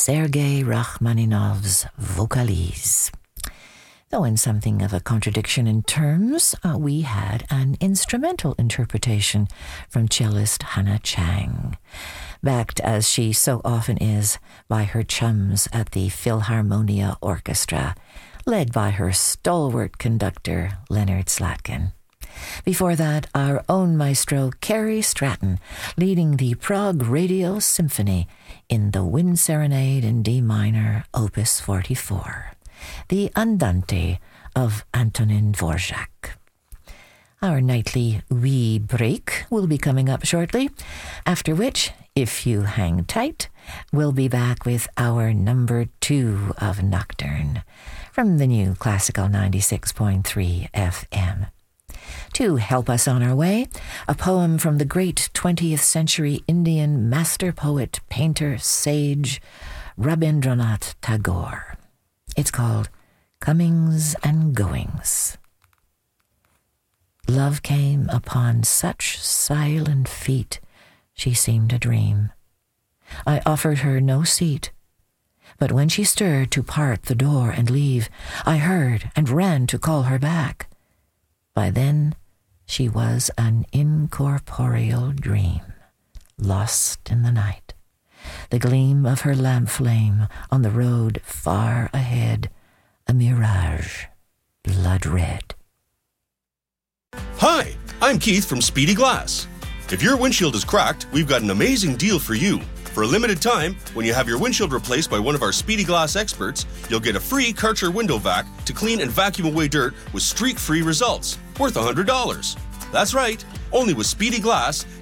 Sergei Rachmaninoff's Vocalise. Though in something of a contradiction in terms, we had an instrumental interpretation from cellist Hannah Chang, backed as she so often is by her chums at the Philharmonia Orchestra, led by her stalwart conductor Leonard Slatkin. Before that, our own maestro Carrie Stratton leading the Prague Radio Symphony in the Wind Serenade in D minor, Opus 44. The Andante of Antonin Dvorak. Our nightly wee break will be coming up shortly, after which, if you hang tight, we'll be back with our number 2 of Nocturne from the new Classical 96.3 FM. To help us on our way, a poem from the great 20th century Indian master poet, painter, sage, Rabindranath Tagore. It's called Comings and Goings. Love came upon such silent feet, she seemed a dream. I offered her no seat, but when she stirred to part the door and leave, I heard and ran to call her back. By then, she was an incorporeal dream, lost in the night. The gleam of her lamp flame on the road far ahead, a mirage, blood red. Hi, I'm Keith from Speedy Glass. If your windshield is cracked, we've got an amazing deal for you. For a limited time, when you have your windshield replaced by one of our Speedy Glass experts, you'll get a free Karcher window vac to clean and vacuum away dirt with streak-free results, worth $100. That's right, only with Speedy Glass,